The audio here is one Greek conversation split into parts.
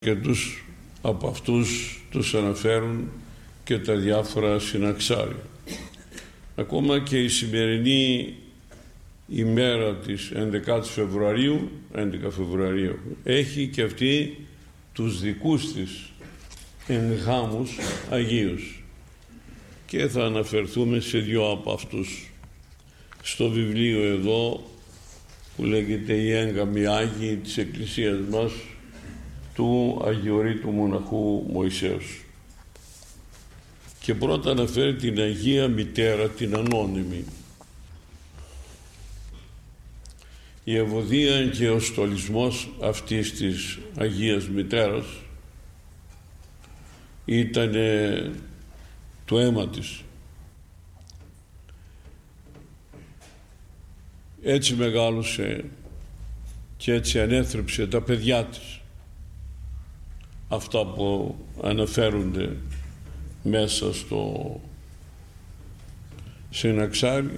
και από αυτούς τους αναφέρουν και τα διάφορα συναξάρια. Ακόμα και η σημερινή ημέρα της 11 Φεβρουαρίου, 11 Φεβρουαρίου, έχει και αυτή τους δικούς της ενγάμους Αγίους και θα αναφερθούμε σε δύο από αυτούς. Στο βιβλίο εδώ που λέγεται «Οι έγγαμοι Άγιοι της Εκκλησίας μας» του Αγιορείτου Μοναχού Μωυσέως. Και πρώτα αναφέρει την Αγία Μητέρα, την ανώνυμη. Η ευωδία και ο στολισμός αυτής της Αγίας Μητέρας ήταν το αίμα της. Έτσι μεγάλωσε και έτσι ανέθρεψε τα παιδιά της. Αυτά που αναφέρονται μέσα στο συναξάρι,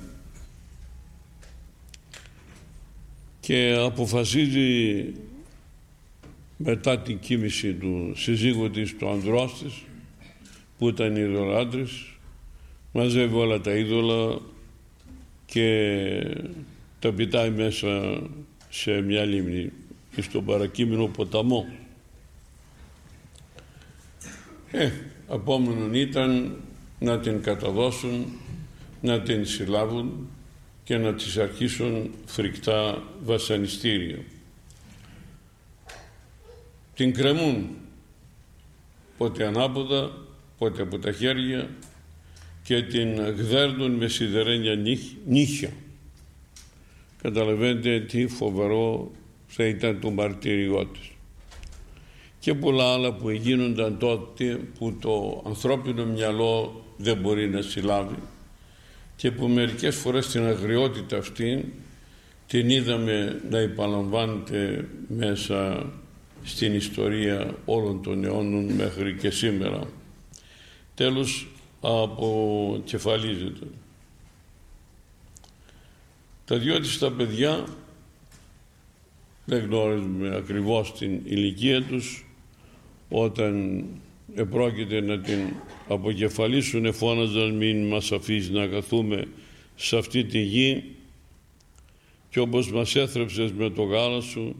και αποφασίζει μετά την κοίμηση του συζύγου της, του ανδρός της, που ήταν ειδωλάτρης, μαζεύει όλα τα είδωλα και τα πετάει μέσα σε μια λίμνη, στον παρακείμενο ποταμό. Απόμενον ήταν να την καταδώσουν, να την συλλάβουν και να της αρχίσουν φρικτά βασανιστήρια. Την κρεμούν πότε ανάποδα, πότε από τα χέρια και την γδέρνουν με σιδερένια νύχια. Καταλαβαίνετε τι φοβερό θα ήταν το μαρτύριό της. Και πολλά άλλα που γίνονταν τότε, που το ανθρώπινο μυαλό δεν μπορεί να συλλάβει και που μερικές φορές την αγριότητα αυτή την είδαμε να επαναλαμβάνεται μέσα στην ιστορία όλων των αιώνων μέχρι και σήμερα. Τέλος, αποκεφαλίζεται. Τα δυο της τα παιδιά, δεν γνωρίζουμε ακριβώς την ηλικία τους, όταν επρόκειται να την αποκεφαλίσουν, φώναζαν «Μην μας αφήσει να καθούμε σε αυτή τη γη και όπως μας έθρεψες με το γάλα σου,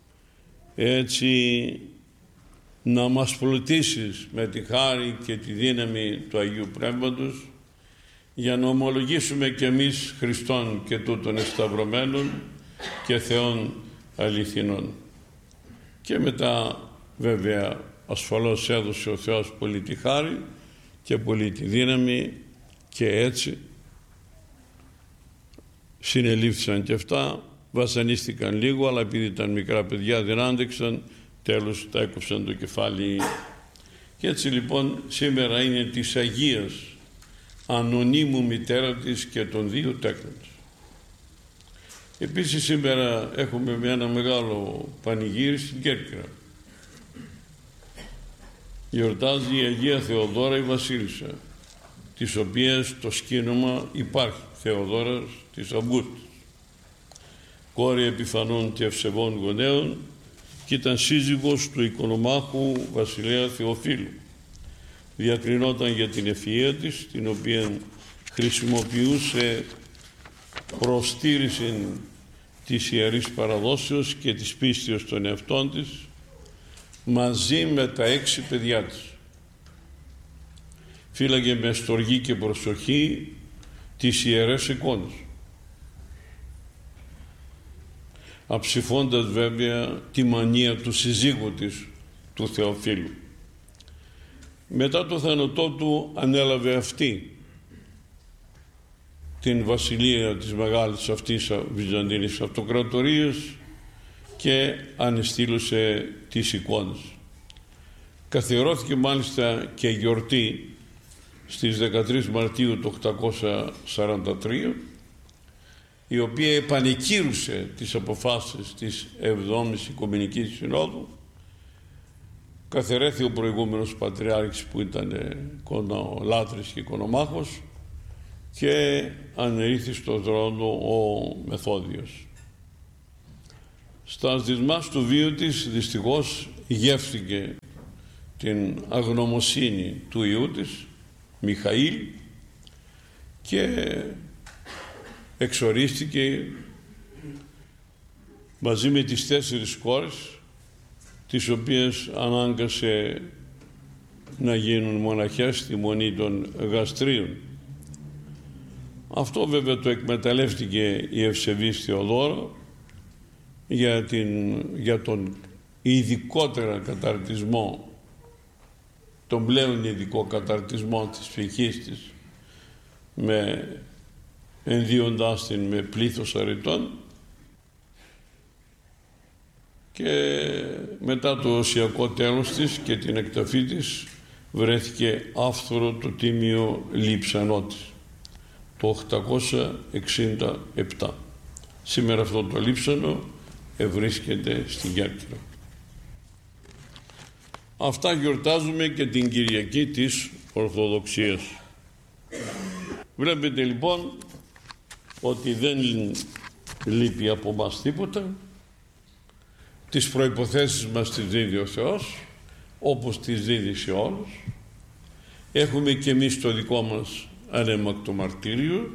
έτσι να μας πλουτίσεις με τη χάρη και τη δύναμη του Αγίου Πνεύματος, για να ομολογήσουμε κι εμείς Χριστόν και τούτων εσταυρωμένων και Θεών αληθινών». Και μετά βέβαια ασφαλώς έδωσε ο Θεός πολύ τη χάρη και πολύ τη δύναμη και έτσι συνελήφθησαν και αυτά, βασανίστηκαν λίγο, αλλά επειδή ήταν μικρά παιδιά δεν άντεξαν, τέλος τα έκοψαν το κεφάλι. Και έτσι λοιπόν σήμερα είναι της Αγίας Ανωνύμου μητέρα της και των δύο τέκνων της. Επίσης σήμερα έχουμε ένα μεγάλο πανηγύρι στην Κέρκυρα. Γιορτάζει η Αγία Θεοδόρα η Βασίλισσα, της οποίας το σκήνομα υπάρχει, Θεοδόρας της Αυγούστου, κόρη επιφανών και ευσεβών γονέων, και ήταν σύζυγος του οικονομάχου βασιλέα Θεοφύλου. Διακρινόταν για την ευφυΐα της, την οποία χρησιμοποιούσε προς στήριξη της Ιερής Παραδόσεως και της πίστεως των εαυτών της, μαζί με τα 6 παιδιά της. Φύλαγε με στοργή και προσοχή τις ιερές εικόνες, αψηφώντας βέβαια τη μανία του συζύγου της, του Θεοφύλου. Μετά το θάνατό του ανέλαβε αυτή την βασιλεία της μεγάλης αυτής Βυζαντινής Αυτοκρατορίας και ανεστήλωσε τις εικόνες. Καθιερώθηκε μάλιστα και γιορτή στις 13 Μαρτίου του 843, η οποία επανεκκύρουσε τις αποφάσεις της 7ης Οικουμενικής Συνόδου. Καθαιρέθη ο προηγούμενος Πατριάρχης που ήταν λάτρης και οικονομάχος και ανερήθη στον θρόνο ο Μεθόδιος. Στα δυσμάς του βίου της δυστυχώς γεύθηκε την αγνωμοσύνη του Υιού της, Μιχαήλ, και εξορίστηκε μαζί με τις 4 κόρες, τις οποίες ανάγκασε να γίνουν μοναχές στη μονή των Γαστρίων. Αυτό βέβαια το εκμεταλλεύτηκε η ευσεβής Θεοδόρα για τον ειδικότερα καταρτισμό, τον πλέον ειδικό καταρτισμό της ψυχής της, ενδύοντάς την με πλήθος αρετών, και μετά το οσιακό τέλος της και την εκταφή της βρέθηκε άφθορο το τίμιο λείψανό της το 867. Σήμερα αυτό το λείψανο ευρίσκεται στην Κέρκυρα. Αυτά γιορτάζουμε και την Κυριακή της Ορθοδοξίας. Βλέπετε λοιπόν ότι δεν λείπει από μας τίποτα. Τις προϋποθέσεις μας τις δίδει ο Θεός, όπως τις δίδει σε όλους. Έχουμε και εμείς το δικό μας ανέμακτο μαρτύριο,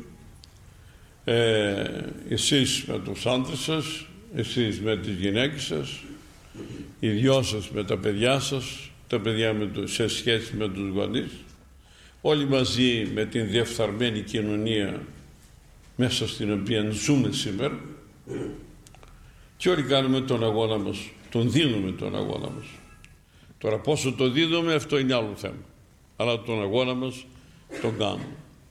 εσείς με τους άντρες σας, εσείς με τις γυναίκες σας, οι δυο σας με τα παιδιά σας, τα παιδιά σε σχέση με τους γονείς, όλοι μαζί με την διεφθαρμένη κοινωνία μέσα στην οποία ζούμε σήμερα, και όλοι κάνουμε τον αγώνα μας, τον δίνουμε τον αγώνα μας. Τώρα πόσο το δίδουμε, αυτό είναι άλλο θέμα, αλλά τον αγώνα μας τον κάνουμε.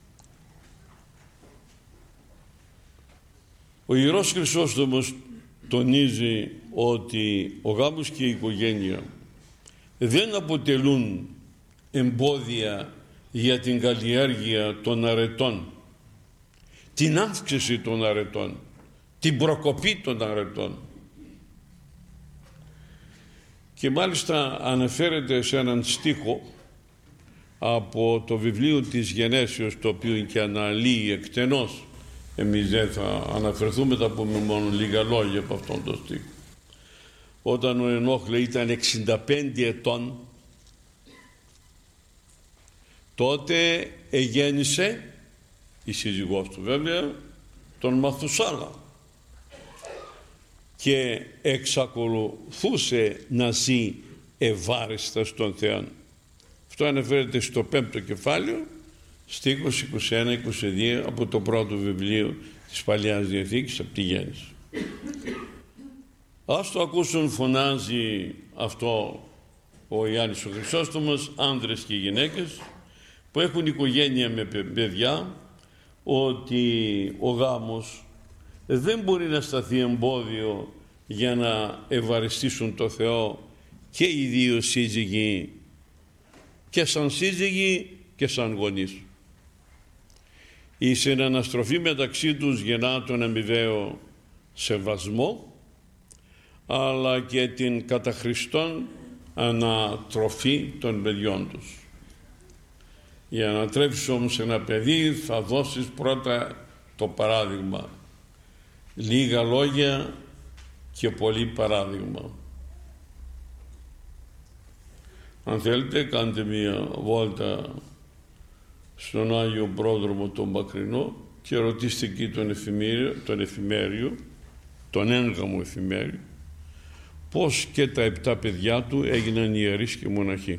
Ο Ιερός Χρυσόστομος τονίζει ότι ο γάμος και η οικογένεια δεν αποτελούν εμπόδια για την καλλιέργεια των αρετών, την αύξηση των αρετών, την προκοπή των αρετών. Και μάλιστα αναφέρεται σε έναν στίχο από το βιβλίο της Γενέσεως, το οποίο και αναλύει εκτενώς. Εμείς δεν θα αναφερθούμε, θα πούμε μόνο λίγα λόγια από αυτόν τον στίχο. Όταν ο Ενόχ ήταν 65 ετών, τότε εγέννησε η σύζυγός του βέβαια τον Μαθουσάλα και εξακολουθούσε να ζει ευάρεστα στον Θεό. Αυτό αναφέρεται στο 5ο κεφάλαιο, στίχος 21-22 από το πρώτο βιβλίο της Παλαιάς Διαθήκης, από τη Γέννηση. Ας το ακούσουν, φωνάζει αυτό ο Ιάννης ο Χρυσόστομος, άνδρες και γυναίκες που έχουν οικογένεια με παιδιά, ότι ο γάμος δεν μπορεί να σταθεί εμπόδιο για να ευαριστήσουν το Θεό και οι δύο σύζυγοι, και σαν σύζυγοι και σαν γονείς. Η συναναστροφή μεταξύ τους γεννά τον αμοιβαίο σεβασμό, αλλά και την κατά Χριστόν ανατροφή των παιδιών τους. Για να τρέψεις όμως ένα παιδί θα δώσεις πρώτα το παράδειγμα. Λίγα λόγια και πολύ παράδειγμα. Αν θέλετε κάντε μία βόλτα στον Άγιο Πρόδρομο τον Μακρινό και ρωτήστε εκεί τον εφημέριο, τον έγγαμο εφημέριο, πως και τα 7 παιδιά του έγιναν ιερείς και μοναχοί.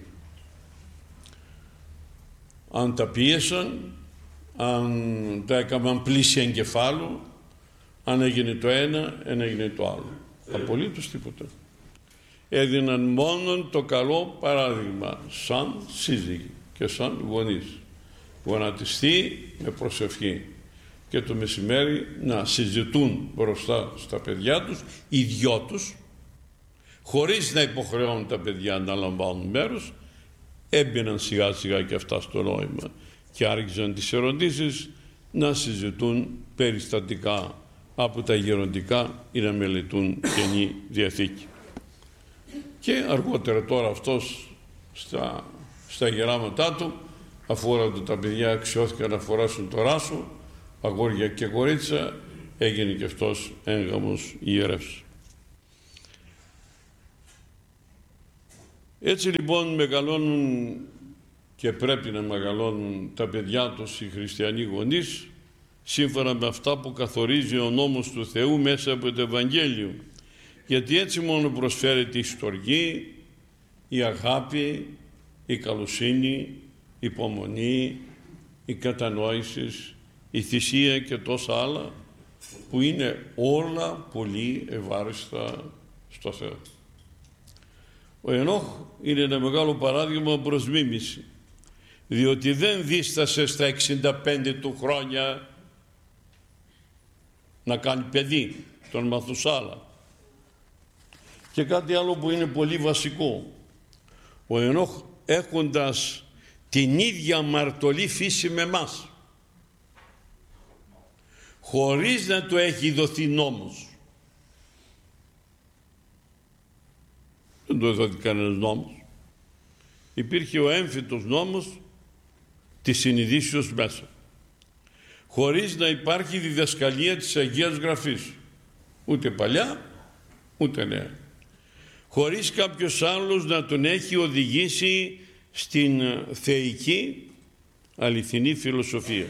Αν τα πίεσαν, αν τα έκαναν πλήση εγκεφάλου, αν έγινε το ένα, έγινε το άλλο. Απολύτως τίποτα. Έδιναν μόνον το καλό παράδειγμα, σαν σύζυγοι και σαν γονείς. Γονατιστεί με προσευχή και το μεσημέρι να συζητούν μπροστά στα παιδιά τους, οι δυο τους, χωρίς να υποχρεώνουν τα παιδιά να λαμβάνουν μέρος. Έμπαιναν σιγά σιγά και αυτά στο νόημα και άρχισαν τις ερωτήσεις να συζητούν περιστατικά από τα γεροντικά ή να μελετούν Καινή Διαθήκη. Και αργότερα τώρα αυτός στα γεράματά του, αφού όλα του τα παιδιά αξιώθηκαν να φοράσουν το ράσο, αγόρια και κορίτσα, έγινε και αυτός έγγαμος ιερεύς. Έτσι λοιπόν μεγαλώνουν και πρέπει να μεγαλώνουν τα παιδιά τους οι χριστιανοί γονείς σύμφωνα με αυτά που καθορίζει ο νόμος του Θεού μέσα από το Ευαγγέλιο, γιατί έτσι μόνο προσφέρεται η στοργή, η αγάπη, η καλοσύνη, η υπομονή, η κατανόηση, η θυσία και τόσα άλλα που είναι όλα πολύ ευάριστα στο Θεό. Ο Ενώχ είναι ένα μεγάλο παράδειγμα προς μίμηση, διότι δεν δίστασε στα 65 του χρόνια να κάνει παιδί, τον Μαθουσάλα. Και κάτι άλλο που είναι πολύ βασικό, ο Ενώχ έχοντας την ίδια αμαρτωλή φύση με εμάς, χωρίς να του έχει δοθεί νόμος, δεν του δόθηκε κανένας νόμος, υπήρχε ο έμφυτος νόμος της συνειδήσεως μέσα, χωρίς να υπάρχει διδασκαλία της Αγίας Γραφής, ούτε παλιά ούτε νέα, χωρίς κάποιος άλλος να τον έχει οδηγήσει στην θεϊκή αληθινή φιλοσοφία.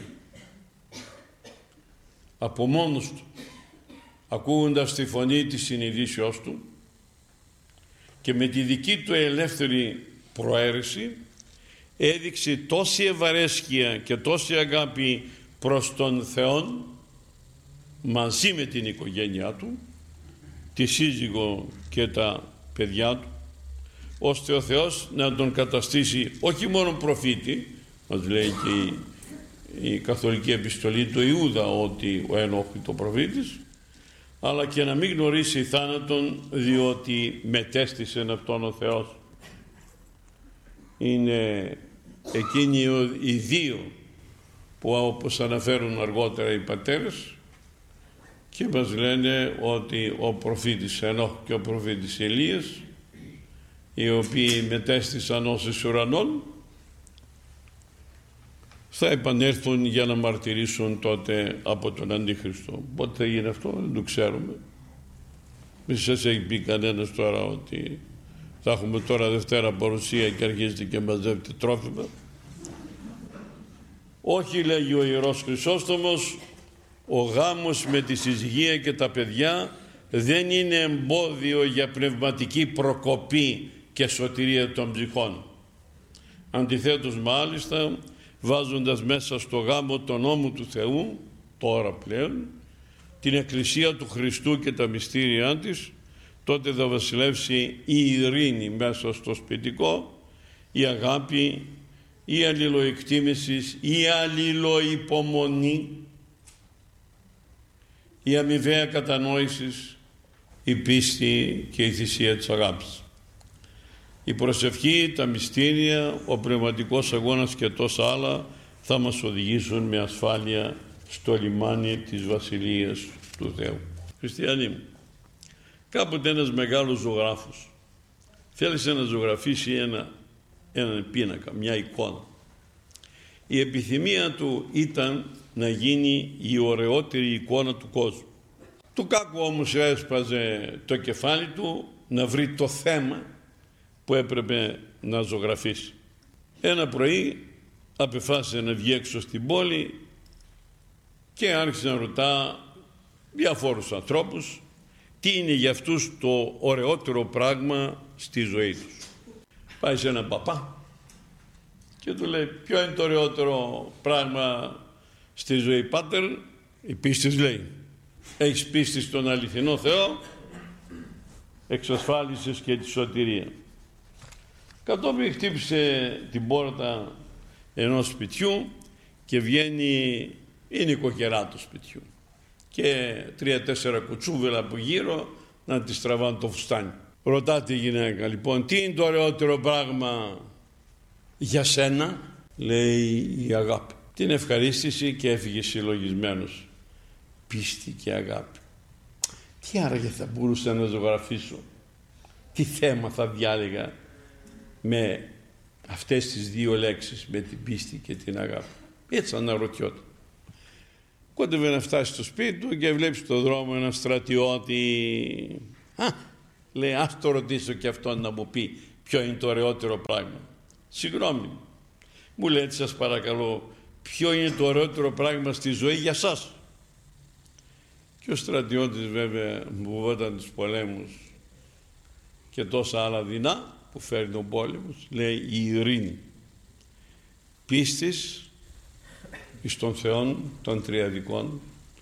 Από μόνος του, ακούγοντας τη φωνή της συνειδήσεώς του και με τη δική του ελεύθερη προαίρεση, έδειξε τόση ευαρέσκεια και τόση αγάπη προς τον Θεό μαζί με την οικογένειά του, τη σύζυγο και τα παιδιά του, ώστε ο Θεός να τον καταστήσει όχι μόνο προφήτη, μας λέει και η καθολική επιστολή του Ιούδα ότι ο Ενώχ είναι το προφήτης, αλλά και να μην γνωρίσει θάνατον, διότι μετέστησε αυτόν ο Θεός. Είναι εκείνοι οι δύο που, όπως αναφέρουν αργότερα οι πατέρες, και μας λένε ότι ο προφήτης Ενώχ και ο προφήτης Ηλίας, οι οποίοι μετέστησαν ως εις ουρανών, θα επανέλθουν για να μαρτυρήσουν τότε από τον Αντίχριστο. Πότε θα γίνει αυτό δεν το ξέρουμε. Μη σας έχει πει κανένας τώρα ότι θα έχουμε τώρα Δευτέρα παρουσία και αρχίζετε και μαζεύετε τρόφιμα. Όχι, λέγει ο Ιερός Χρυσόστομος, ο γάμος με τη συζυγία και τα παιδιά δεν είναι εμπόδιο για πνευματική προκοπή και σωτηρία των ψυχών. Αντιθέτως μάλιστα, βάζοντας μέσα στο γάμο τον νόμο του Θεού, τώρα πλέον, την Εκκλησία του Χριστού και τα μυστήριά της, τότε θα βασιλεύσει η ειρήνη μέσα στο σπιτικό, η αγάπη, η αλληλοεκτίμηση, η αλληλοϊπομονή, η αμοιβαία κατανόηση, η πίστη και η θυσία της αγάπης. Η προσευχή, τα μυστήρια, ο πνευματικός αγώνας και τόσα άλλα θα μας οδηγήσουν με ασφάλεια στο λιμάνι της Βασιλείας του Θεού. Χριστιανοί μου, κάποτε ένας μεγάλος ζωγράφος θέλησε να ζωγραφίσει έναν πίνακα, μια εικόνα. Η επιθυμία του ήταν να γίνει η ωραιότερη εικόνα του κόσμου. Του κάκου όμως έσπαζε το κεφάλι του να βρει το θέμα που έπρεπε να ζωγραφίσει. Ένα πρωί απεφάσισε να βγει έξω στην πόλη και άρχισε να ρωτά διαφόρους ανθρώπους τι είναι για αυτούς το ωραιότερο πράγμα στη ζωή τους. Πάει σε έναν παπά και του λέει, ποιο είναι το ωραιότερο πράγμα στη ζωή, πάτερ? Η πίστη, λέει. Έχεις πίστη στον αληθινό Θεό, εξασφάλισες και τη σωτηρία. Κατόπιν χτύπησε την πόρτα ενός σπιτιού και βγαίνει η νοικοκυρά του σπιτιού και 3-4 κουτσούβελα από γύρω να τη τραβάνε το φουστάνι. Ρωτά τη γυναίκα, λοιπόν, τι είναι το ωραιότερο πράγμα για σένα? Λέει, η αγάπη. Την ευχαρίστηση και έφυγε συλλογισμένος. Πίστη και αγάπη. Τι άραγε θα μπορούσα να ζωγραφίσω? Τι θέμα θα διάλεγα με αυτές τις δύο λέξεις, με την πίστη και την αγάπη? Έτσι αναρωτιόταν. Κόντευε να φτάσει στο σπίτι του και βλέπει στον δρόμο ένα στρατιώτη. Λέει, ας το ρωτήσω και αυτόν να μου πει ποιο είναι το ωραιότερο πράγμα. Συγγνώμη, μου λέτε σας παρακαλώ, ποιο είναι το ωραιότερο πράγμα στη ζωή για σας? Και ο στρατιώτης βέβαια που φοβόταν τους πολέμους και τόσα άλλα δεινά που φέρνει ο πόλεμος, λέει η ειρήνη. Πίστης εις των Θεών των τριαδικών,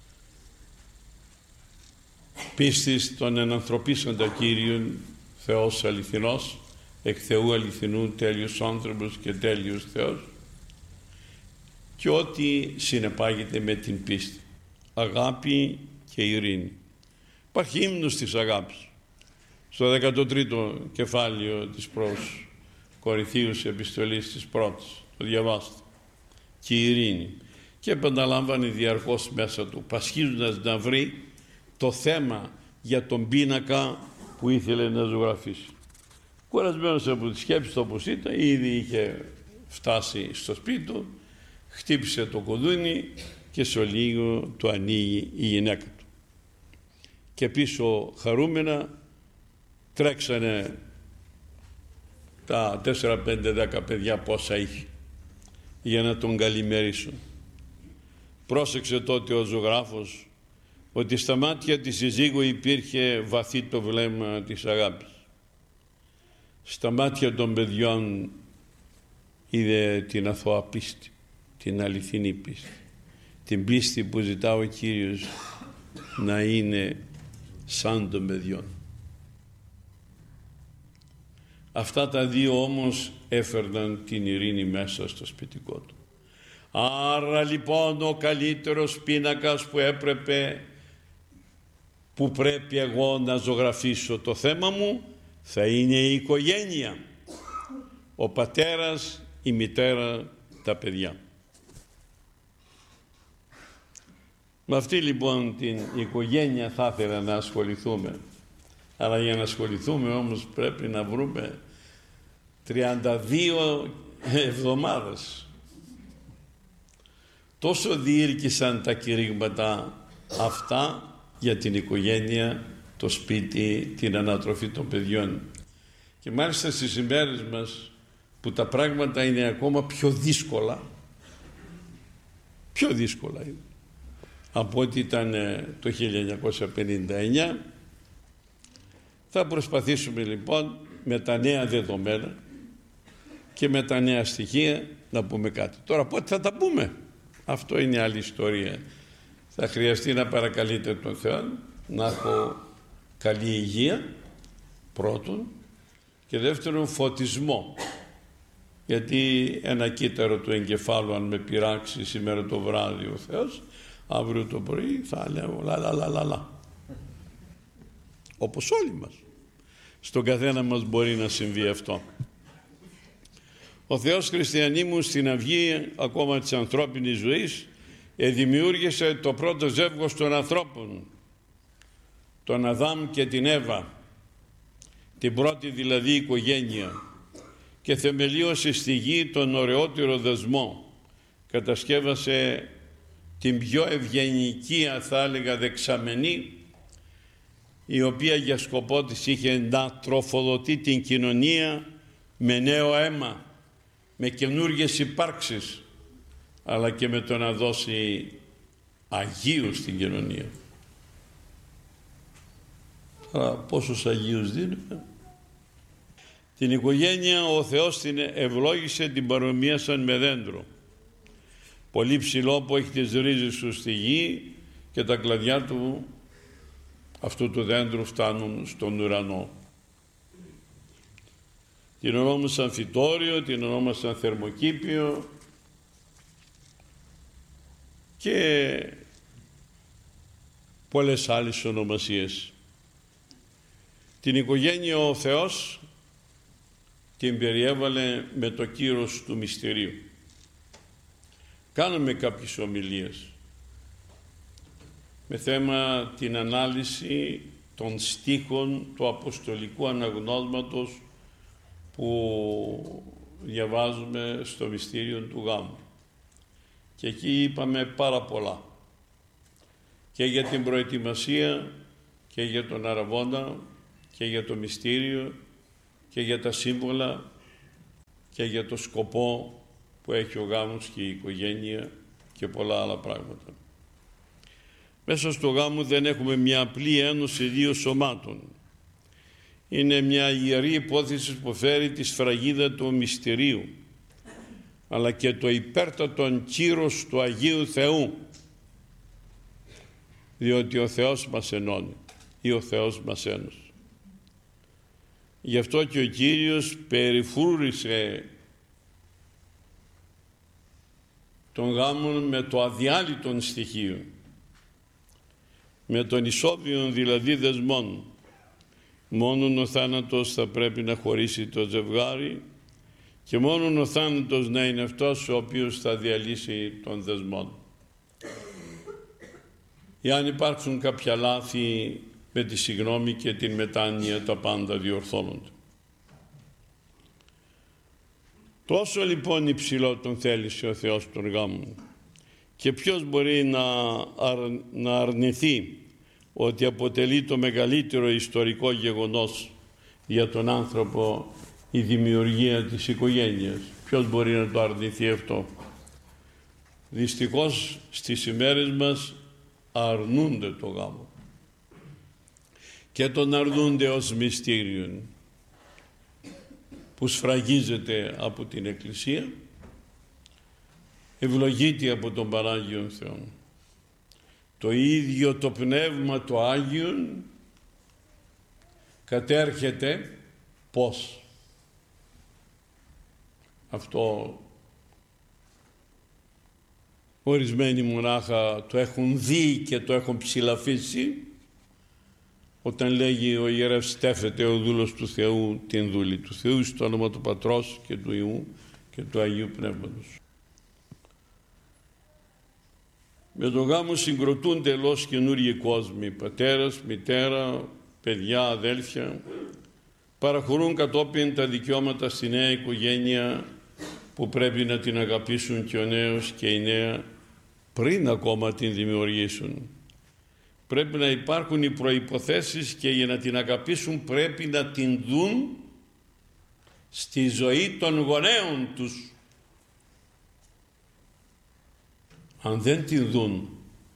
πίστης των ενανθρωπίσαντα Κύριον, Θεός αληθινός, εκ Θεού αληθινού, τέλειος άνθρωπος και τέλειος Θεός, και ό,τι συνεπάγεται με την πίστη, αγάπη και ειρήνη. Υπάρχει ύμνος της αγάπης στο 13ο κεφάλαιο της προς Κορινθίους επιστολής της πρώτης, το διαβάστε, και η ειρήνη, και επαναλαμβάνει διαρκώς μέσα του, πασχίζοντας να βρει το θέμα για τον πίνακα που ήθελε να ζωγραφίσει. Κουρασμένος από τη σκέψη του όπως ήταν, ήδη είχε φτάσει στο σπίτι του, χτύπησε το κουδούνι και σε λίγο το ανοίγει η γυναίκα του. Και πίσω χαρούμενα τρέξανε τα 4-5-10 παιδιά πόσα είχε για να τον καλημερίσουν. Πρόσεξε τότε ο ζωγράφος ότι στα μάτια της συζύγου υπήρχε βαθύ το βλέμμα της αγάπης. Στα μάτια των παιδιών είδε την αθώα πίστη, την αληθινή πίστη, την πίστη που ζητά ο Κύριος να είναι σαν των παιδιών. Αυτά τα δύο όμως έφερναν την ειρήνη μέσα στο σπιτικό του. Άρα λοιπόν ο καλύτερος πίνακας που πρέπει εγώ να ζωγραφίσω το θέμα μου θα είναι η οικογένεια, ο πατέρας, η μητέρα, τα παιδιά. Με αυτή λοιπόν την οικογένεια θα ήθελα να ασχοληθούμε, αλλά για να ασχοληθούμε όμως πρέπει να βρούμε 32 εβδομάδες. Τόσο διήρκησαν τα κηρύγματα αυτά για την οικογένεια, το σπίτι, την ανατροφή των παιδιών. Και μάλιστα στις ημέρες μας που τα πράγματα είναι ακόμα πιο δύσκολα είναι από ό,τι ήταν το 1959, θα προσπαθήσουμε λοιπόν με τα νέα δεδομένα και με τα νέα στοιχεία να πούμε κάτι. Τώρα πότε θα τα πούμε, αυτό είναι άλλη ιστορία. Θα χρειαστεί να παρακαλείτε τον Θεό να έχω καλή υγεία πρώτον, και δεύτερον φωτισμό, γιατί ένα κύτταρο του εγκεφάλου αν με πειράξει σήμερα το βράδυ ο Θεός, αύριο το πρωί θα λέω λα. Όπως όλοι μας, στον καθένα μας μπορεί να συμβεί αυτό. Ο Θεός, χριστιανοί μου, στην αυγή ακόμα της ανθρώπινης ζωής δημιούργησε το πρώτο ζεύγος των ανθρώπων, τον Αδάμ και την Εύα, την πρώτη δηλαδή οικογένεια, και θεμελίωσε στη γη τον ωραιότερο δεσμό, κατασκεύασε την πιο ευγενική, θα έλεγα, δεξαμενή, η οποία για σκοπό της είχε να τροφοδοτεί την κοινωνία με νέο αίμα, με καινούργιες υπάρξεις, αλλά και με το να δώσει Αγίους στην κοινωνία. Τώρα πόσους Αγίους δίνουμε? Την οικογένεια ο Θεός την ευλόγησε, την παρομοίασαν με δέντρο πολύ ψηλό που έχει τις ρίζες του στη γη και τα κλαδιά του αυτού του δέντρου φτάνουν στον ουρανό. Την ονόμασαν φυτόριο, την ονόμασαν θερμοκήπιο και πολλές άλλες ονομασίες. Την οικογένεια ο Θεός την περιέβαλε με το κύρος του μυστηρίου. Κάναμε κάποιες ομιλίες με θέμα την ανάλυση των στίχων του Αποστολικού Αναγνώσματος που διαβάζουμε στο μυστήριο του γάμου. Και εκεί είπαμε πάρα πολλά και για την προετοιμασία και για τον αραβόνα και για το μυστήριο και για τα σύμβολα και για το σκοπό που έχει ο γάμος και η οικογένεια και πολλά άλλα πράγματα. Μέσα στο γάμο δεν έχουμε μια απλή ένωση δύο σωμάτων. Είναι μια ιερή υπόθεση που φέρει τη σφραγίδα του μυστηρίου, αλλά και το υπέρτατον κύρος του Αγίου Θεού, διότι ο Θεός μας ενώνει ή ο Θεός μας ένωσε. Γι' αυτό και ο Κύριος περιφρούρησε τον γάμο με το αδιάλειτον στοιχείο, με τον ισόβιον δηλαδή δεσμόν. Μόνον ο θάνατος θα πρέπει να χωρίσει το ζευγάρι και μόνον ο θάνατος να είναι αυτός ο οποίος θα διαλύσει τον δεσμόν. Εάν υπάρξουν κάποια λάθη, με τη συγγνώμη και την μετάνοια τα πάντα διορθώνονται. Τόσο λοιπόν υψηλό τον θέλησε ο Θεός τον γάμο, και ποιος μπορεί να αρνηθεί ότι αποτελεί το μεγαλύτερο ιστορικό γεγονός για τον άνθρωπο η δημιουργία της οικογένειας? Ποιος μπορεί να το αρνηθεί αυτό? Δυστυχώς στις ημέρες μας αρνούνται το γάμο και τον αρνούνται ως μυστήριον που σφραγίζεται από την Εκκλησία, ευλογείται από τον Πανάγιον Θεό. Το ίδιο το Πνεύμα το Άγιον κατέρχεται πώς? Αυτό ορισμένοι μονάχα το έχουν δει και το έχουν ψηλαφίσει, όταν λέγει ο ιερεύς στέφεται ο δούλος του Θεού την δούλη του Θεού, στο όνομα του Πατρός και του Υιού και του Αγίου Πνεύματος. Με τον γάμο συγκροτούνται ελώς καινούριοι κόσμοι, πατέρας, μητέρα, παιδιά, αδέλφια, παραχωρούν κατόπιν τα δικαιώματα στη νέα οικογένεια που πρέπει να την αγαπήσουν και ο νέος και η νέα πριν ακόμα την δημιουργήσουν. Πρέπει να υπάρχουν οι προϋποθέσεις και για να την αγαπήσουν πρέπει να την δουν στη ζωή των γονέων τους. Αν δεν την δουν,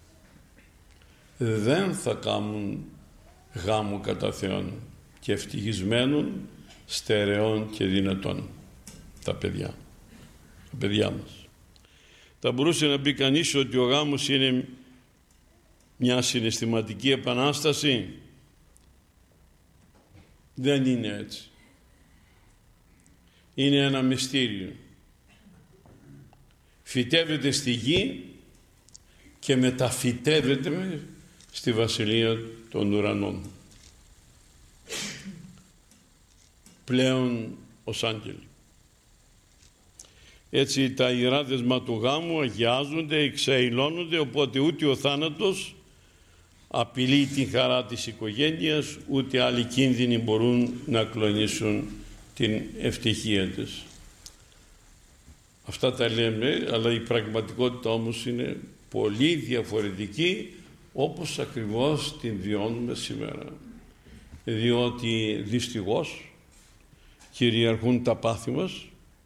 δεν θα κάνουν γάμο κατά Θεόν και ευτυχισμένων, στερεών και δυνατών τα παιδιά μας. Θα μπορούσε να πει κανείς ότι ο γάμος είναι μια συναισθηματική επανάσταση? Δεν είναι έτσι. Είναι ένα μυστήριο. Φυτεύεται στη γη και μεταφυτεύεται στη Βασιλεία των Ουρανών. Πλέον ως άγγελοι. Έτσι τα ιερά δεσμά του γάμου αγιάζονται, εξαϊλώνονται, οπότε ούτε ο θάνατος απειλεί την χαρά της οικογένειας, ούτε άλλοι κίνδυνοι μπορούν να κλονίσουν την ευτυχία της. Αυτά τα λέμε, αλλά η πραγματικότητα όμως είναι πολύ διαφορετική, όπως ακριβώς την βιώνουμε σήμερα. Διότι δυστυχώς κυριαρχούν τα πάθη μας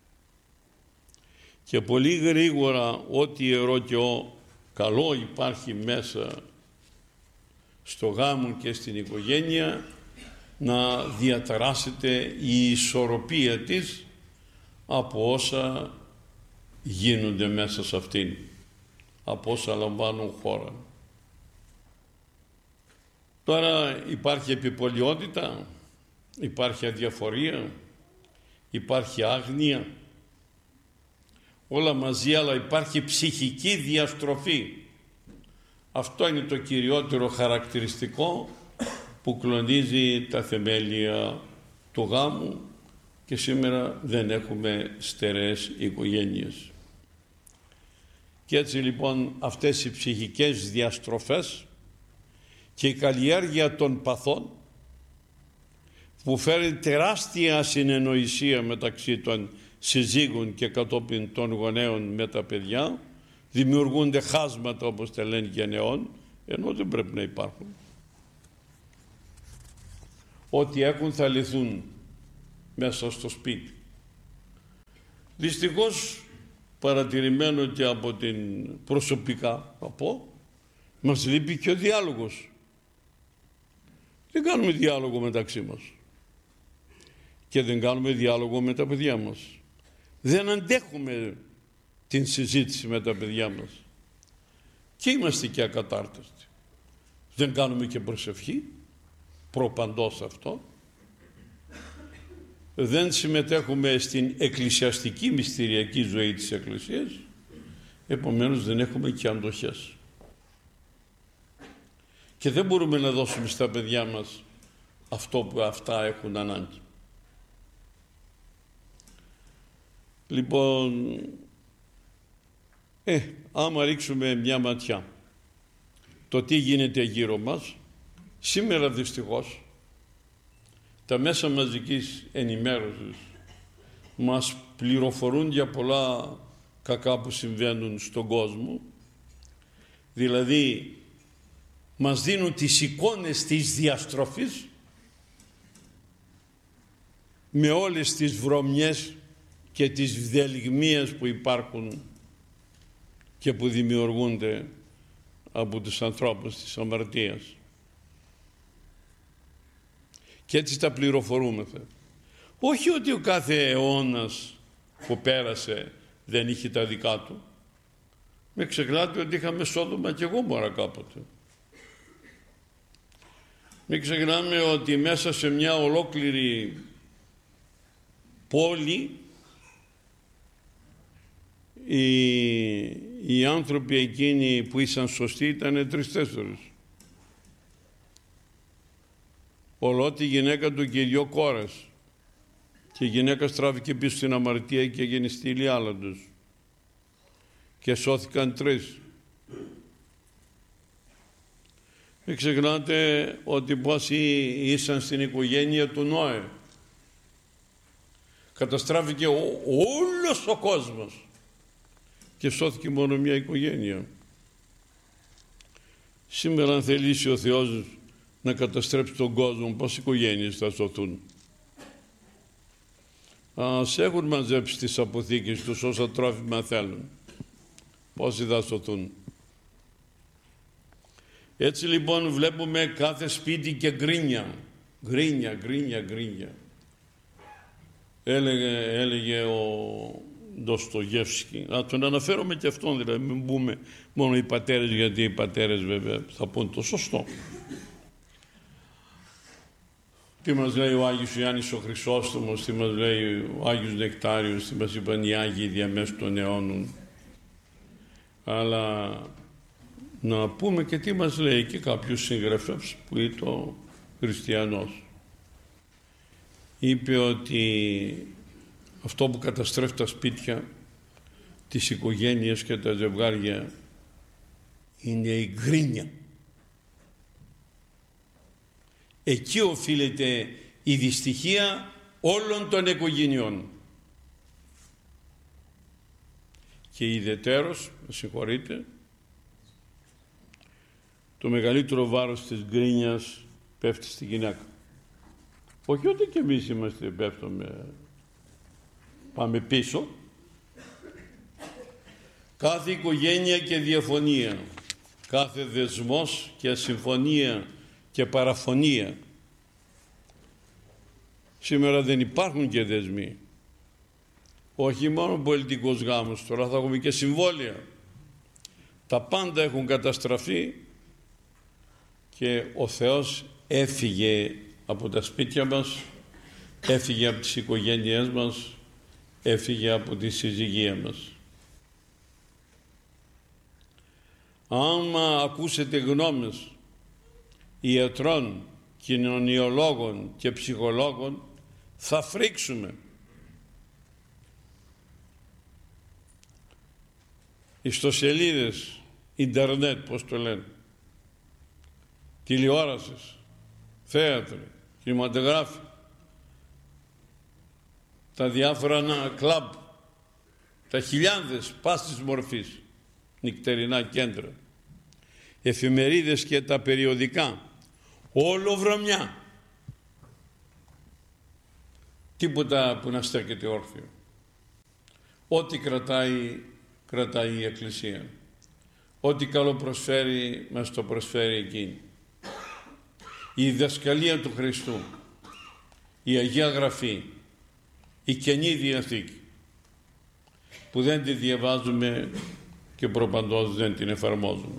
και πολύ γρήγορα ό,τι ιερό και καλό υπάρχει μέσα στο γάμο και στην οικογένεια να διαταράσσεται η ισορροπία της από όσα γίνονται μέσα σε αυτήν, από όσα λαμβάνουν χώρα. Τώρα υπάρχει επιπολιότητα, υπάρχει αδιαφορία, υπάρχει άγνοια, όλα μαζί, αλλά υπάρχει ψυχική διαστροφή. Αυτό είναι το κυριότερο χαρακτηριστικό που κλονίζει τα θεμέλια του γάμου και σήμερα δεν έχουμε στερεές οικογένειες. Και έτσι λοιπόν αυτές οι ψυχικές διαστροφές και η καλλιέργεια των παθών που φέρει τεράστια συνεννοησία μεταξύ των συζύγων και κατόπιν των γονέων με τα παιδιά, δημιουργούνται χάσματα όπως τα λένε γενεών, ενώ δεν πρέπει να υπάρχουν. Ό,τι έχουν θα λυθούν μέσα στο σπίτι. Δυστυχώς, παρατηρημένο και από την προσωπικά θα πω, μας λείπει και ο διάλογος. Δεν κάνουμε διάλογο μεταξύ μας και δεν κάνουμε διάλογο με τα παιδιά μας. Δεν αντέχουμε την συζήτηση με τα παιδιά μας και είμαστε και ακατάρτιστοι. Δεν κάνουμε και προσευχή, προπαντός αυτό. Δεν συμμετέχουμε στην εκκλησιαστική μυστηριακή ζωή της Εκκλησίας, επομένως δεν έχουμε και αντοχές. Και δεν μπορούμε να δώσουμε στα παιδιά μας αυτό που αυτά έχουν ανάγκη. Λοιπόν, άμα ρίξουμε μια ματιά το τι γίνεται γύρω μας, σήμερα δυστυχώς τα μέσα μαζικής ενημέρωσης μας πληροφορούν για πολλά κακά που συμβαίνουν στον κόσμο, δηλαδή μας δίνουν τις εικόνες της διαστροφής με όλες τις βρωμιές και τις δελιγμίες που υπάρχουν και που δημιουργούνται από τους ανθρώπους της αμαρτίας. Και έτσι τα πληροφορούμεθα. Όχι ότι ο κάθε αιώνας που πέρασε δεν είχε τα δικά του. Με ξεχνάτε ότι είχαμε Σόδομα και Γόμορα κάποτε. Μην ξεχνάμε ότι μέσα σε μια ολόκληρη πόλη οι άνθρωποι εκείνοι που ήσαν σωστοί ήταν 3-4. Ο Λώτ, η γυναίκα του και οι 2 κόρες, και η γυναίκα στράφηκε πίσω στην αμαρτία και έγινε στη ηλιάλα τους και σώθηκαν 3. Μην ξεχνάτε ότι πόσοι ήσαν στην οικογένεια του Νόε. Καταστράφηκε όλος ο κόσμος και σώθηκε μόνο μια οικογένεια. Σήμερα αν θελήσει ο Θεός να καταστρέψει τον κόσμο, πόσες οικογένειες θα σωθούν? Ας έχουν μαζέψει τις αποθήκες τους όσα τρόφιμα θέλουν. Πόσοι θα σωθούν? Έτσι λοιπόν βλέπουμε κάθε σπίτι και γκρίνια. Γκρίνια. Έλεγε ο Ντοστογεύσκι. Τον αναφέρομαι και αυτόν, δηλαδή μην πούμε μόνο οι πατέρες, γιατί οι πατέρες βέβαια θα πούν το σωστό. Τι μας λέει ο Άγιος Ιωάννης ο Χρυσόστομος, τι μας λέει ο Άγιος Νεκτάριος, τι μας είπαν οι Άγιοι διαμέσου των αιώνων. Αλλά να πούμε και τι μας λέει και κάποιος συγγραφέας που ήταν χριστιανός. Είπε ότι αυτό που καταστρέφει τα σπίτια, τις οικογένειες και τα ζευγάρια είναι η γκρίνια. Εκεί οφείλεται η δυστυχία όλων των οικογενειών. Και ιδιαιτέρως, με συγχωρείτε, το μεγαλύτερο βάρος της γκρίνιας πέφτει στη γυναίκα. Όχι ότι και εμείς είμαστε πέφτουμε, πάμε πίσω. Κάθε οικογένεια και διαφωνία, κάθε δεσμός και ασυμφωνία και παραφωνία. Σήμερα δεν υπάρχουν και δεσμοί. Όχι μόνο πολιτικός γάμος, τώρα θα έχουμε και συμβόλαια. Τα πάντα έχουν καταστραφεί και ο Θεός έφυγε από τα σπίτια μας, έφυγε από τις οικογένειές μας, έφυγε από τη συζυγία μας. Άμα ακούσετε γνώμες ιατρών, κοινωνιολόγων και ψυχολόγων, θα φρίξουμε. Ιστοσελίδες, ίντερνετ, πώς το λένε, τηλεόρασης, θέατρο, κινηματογράφοι, τα διάφορα κλαμπ, τα χιλιάδες πάσης μορφής, νυχτερινά κέντρα, εφημερίδες και τα περιοδικά, όλο βρωμιά. τίποτα που να στέκεται όρθιο. Ό,τι κρατάει η Εκκλησία. Ό,τι καλό προσφέρει, μας το προσφέρει εκείνη. Η διδασκαλία του Χριστού, η Αγία Γραφή, η Καινή Διαθήκη, που δεν τη διαβάζουμε και προπαντός δεν την εφαρμόζουμε.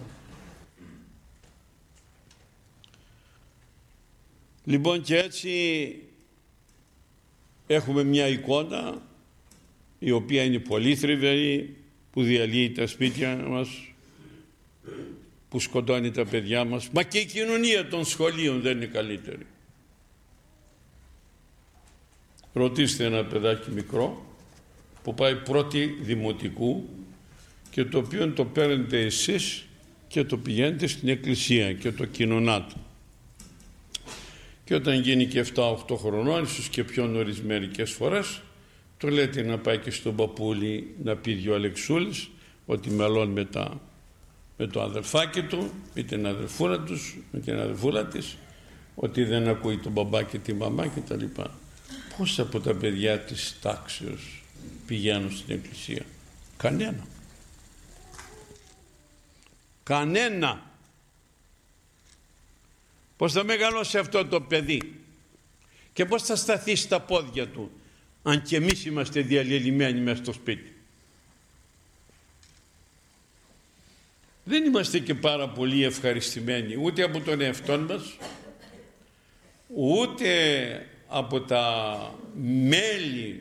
Λοιπόν, και έτσι έχουμε μια εικόνα η οποία είναι πολύ θριβερή, που διαλύει τα σπίτια μας, που σκοτώνει τα παιδιά μας, μα και η κοινωνία των σχολείων δεν είναι καλύτερη. Ρωτήστε ένα παιδάκι μικρό που πάει πρώτη δημοτικού και το οποίο το παίρνετε εσείς και το πηγαίνετε στην εκκλησία και το κοινωνάτε. Και όταν γίνει και 7-8 χρονών, ίσως και πιο νωρίς μερικές φορές, το λέτε να πάει και στον παππούλη να πει δυο λεξούλες, ότι μελώνει με το αδελφάκι του, με την αδελφούλα τους, με την αδελφούλα της, ότι δεν ακούει τον μπαμπά και τη μαμά κτλ. Πώς από τα παιδιά της τάξεως πηγαίνουν στην εκκλησία? Κανένα. Κανένα. Πώς θα μεγαλώσει αυτό το παιδί και πώς θα σταθεί στα πόδια του, αν και εμείς είμαστε διαλυμένοι μέσα στο σπίτι? Δεν είμαστε και πάρα πολύ ευχαριστημένοι ούτε από τον εαυτό μας, ούτε από τα μέλη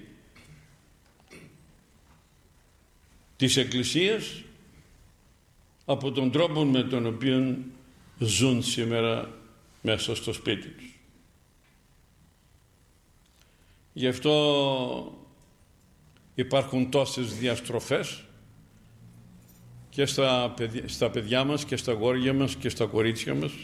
της Εκκλησίας, από τον τρόπο με τον οποίο ζουν σήμερα μέσα στο σπίτι τους. Γι' αυτό υπάρχουν τόσες διαστροφές και στα παιδιά μας και στα αγόρια μας και στα κορίτσια μας,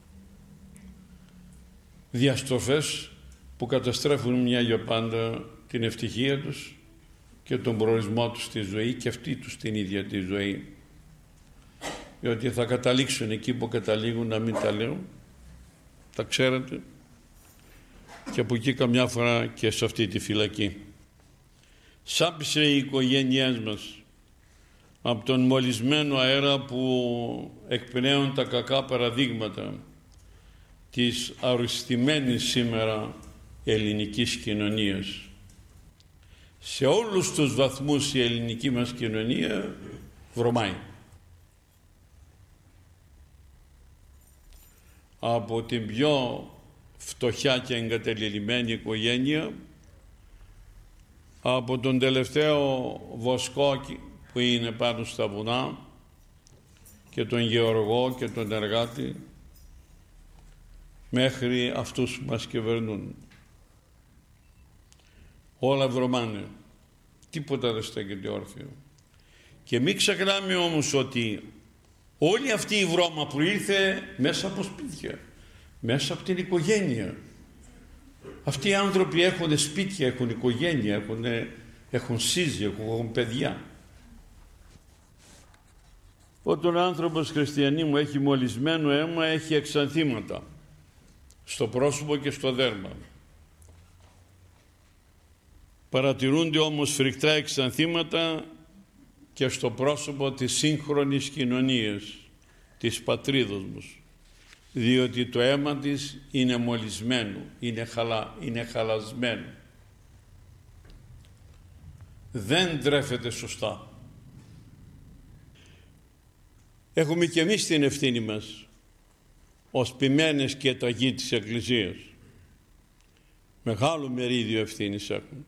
διαστροφές που καταστρέφουν μια για πάντα την ευτυχία τους και τον προορισμό τους στη ζωή και αυτή τους την ίδια τη ζωή, διότι θα καταλήξουν εκεί που καταλήγουν, να μην τα λέω, τα ξέρετε, και από εκεί καμιά φορά και σε αυτή τη φυλακή. Σάπισε οι οικογένειές μας από τον μολυσμένο αέρα που εκπνέουν τα κακά παραδείγματα της αρρωστημένης σήμερα ελληνικής κοινωνίας. Σε όλους τους βαθμούς η ελληνική μας κοινωνία βρωμάει. Από την πιο φτωχιά και εγκαταλελειμμένη οικογένεια, από τον τελευταίο βοσκό που είναι πάνω στα βουνά και τον γεωργό και τον εργάτη, μέχρι αυτούς που μας κυβερνούν. Όλα βρωμάνε, τίποτα δεν στέκεται όρθιο. Και μην ξεχνάμε όμως ότι όλη αυτή η βρώμα που ήρθε μέσα από σπίτια, μέσα από την οικογένεια. Αυτοί οι άνθρωποι έχουν σπίτια, έχουν οικογένεια, έχουν σύζυγο, έχουν παιδιά. Όταν ο άνθρωπος, χριστιανοί μου, έχει μολυσμένο αίμα, έχει εξανθήματα στο πρόσωπο και στο δέρμα. Παρατηρούνται όμως φρικτά εξανθήματα και στο πρόσωπο της σύγχρονης κοινωνίας, της πατρίδος μας, διότι το αίμα της είναι μολυσμένο, είναι χαλασμένο. Δεν τρέφεται σωστά. Έχουμε και εμείς την ευθύνη μας ως ποιμένες και ταγοί της Εκκλησίας. Μεγάλο μερίδιο ευθύνης έχουν.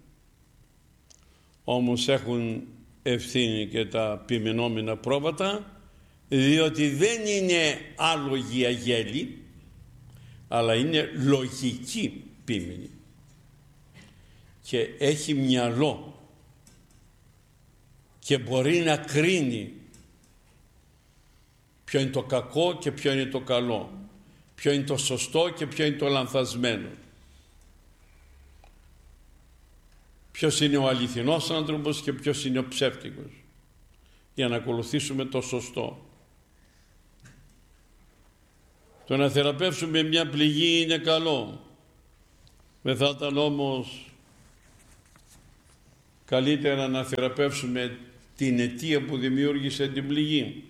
Όμως έχουν ευθύνη και τα ποιμενόμενα πρόβατα, διότι δεν είναι άλογοι αγέλοι, αλλά είναι λογική ποίμενη και έχει μυαλό και μπορεί να κρίνει ποιο είναι το κακό και ποιο είναι το καλό, ποιο είναι το σωστό και ποιο είναι το λανθασμένο, ποιος είναι ο αληθινός άνθρωπος και ποιος είναι ο ψεύτικος, για να ακολουθήσουμε το σωστό. Το να θεραπεύσουμε μια πληγή είναι καλό. Δεν θα ήταν όμως καλύτερα να θεραπεύσουμε την αιτία που δημιούργησε την πληγή.